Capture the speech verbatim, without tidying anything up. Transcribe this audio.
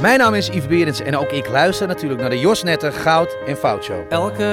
Mijn naam is Yves Berends en ook ik luister natuurlijk naar de Jos Netter Goud en Fout Show. Elke